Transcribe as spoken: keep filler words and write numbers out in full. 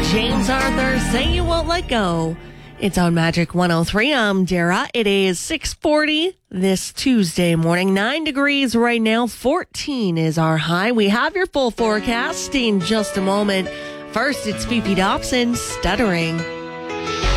James Arthur, Say You Won't Let Go. It's on Magic one oh three. I'm Dara. It is six forty this Tuesday morning. Nine degrees right now. fourteen is our high. We have your full forecast in just a moment. First, it's Fifi Dobson, Stuttering.